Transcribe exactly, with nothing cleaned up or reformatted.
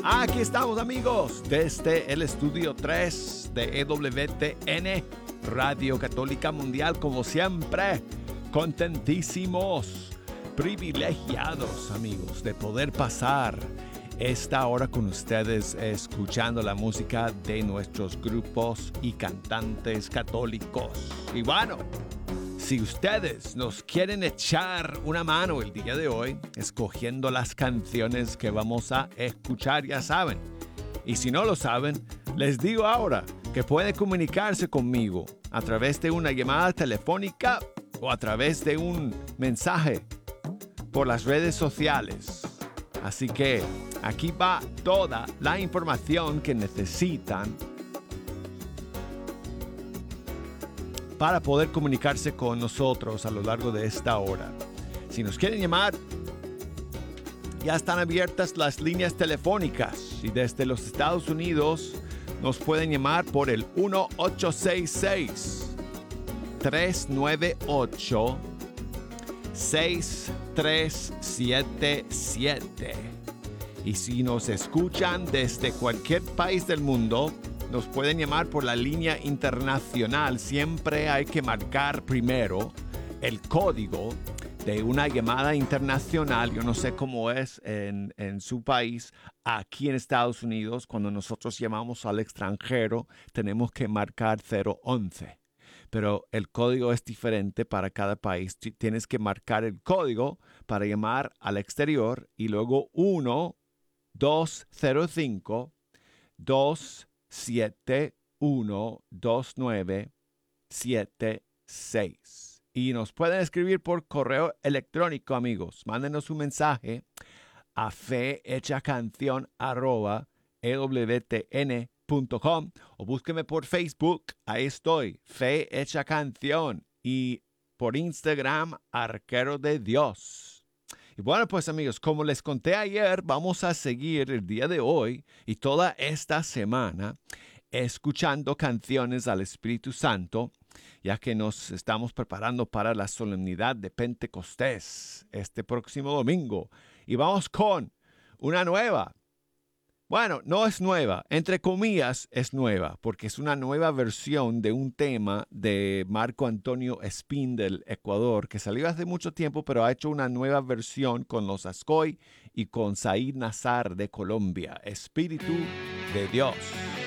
Aquí estamos, amigos, desde el estudio tres de E W T N, Radio Católica Mundial, como siempre, contentísimos, privilegiados, amigos, de poder pasar esta hora con ustedes escuchando la música de nuestros grupos y cantantes católicos. Y bueno, si ustedes nos quieren echar una mano el día de hoy, escogiendo las canciones que vamos a escuchar, ya saben. Y si no lo saben, les digo ahora que pueden comunicarse conmigo a través de una llamada telefónica o a través de un mensaje por las redes sociales. Así que aquí va toda la información que necesitan para poder comunicarse con nosotros a lo largo de esta hora. Si nos quieren llamar, ya están abiertas las líneas telefónicas y desde los Estados Unidos nos pueden llamar por el uno ocho seis seis, tres nueve ocho, seis tres siete siete. Y si nos escuchan desde cualquier país del mundo, nos pueden llamar por la línea internacional. Siempre hay que marcar primero el código de una llamada internacional. Yo no sé cómo es en, en su país. Aquí en Estados Unidos, cuando nosotros llamamos al extranjero, tenemos que marcar cero once. Pero el código es diferente para cada país. Tienes que marcar el código para llamar al exterior y luego uno dos cero cinco dos siete uno dos nueve siete seis. Y nos pueden escribir por correo electrónico, amigos. Mándenos un mensaje a fehechacanción arroba e w t n punto com o búsqueme por Facebook. Ahí estoy, Fe Hecha Canción. Y por Instagram, Arquero de Dios. Y bueno, pues amigos, como les conté ayer, vamos a seguir el día de hoy y toda esta semana escuchando canciones al Espíritu Santo, ya que nos estamos preparando para la solemnidad de Pentecostés este próximo domingo. Y vamos con una nueva. Bueno, no es nueva, entre comillas es nueva, porque es una nueva versión de un tema de Marco Antonio Espín del Ecuador, que salió hace mucho tiempo, pero ha hecho una nueva versión con los Ascoy y con Said Nazar de Colombia. Espíritu de Dios.